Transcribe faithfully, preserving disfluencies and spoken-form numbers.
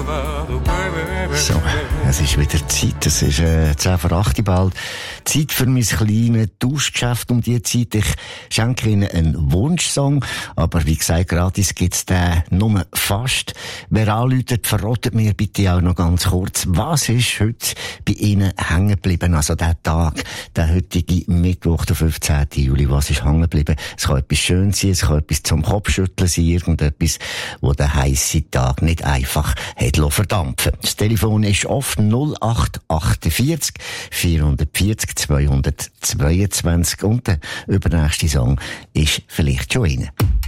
So, es ist wieder Zeit. Es ist äh, zehn vor acht bald. Zeit für mein kleines Tauschgeschäft um diese Zeit. Ich schenke Ihnen einen Wunschsong, aber wie gesagt, gratis gibt's den nur fast. Wer anruft, verratet mir bitte auch noch ganz kurz, was ist heute bei Ihnen hängen geblieben? Also der Tag, der heutige Mittwoch, der fünfzehnten Juli, was ist hängen geblieben? Es kann etwas Schönes sein, es kann etwas zum Kopfschütteln sein, irgendetwas, wo der heisse Tag nicht einfach hat verdampfen. Das Telefon ist oft null acht achtundvierzig vierhundertvierzig zweihundertzweiundzwanzig und der übernächste Song ist vielleicht schon rein.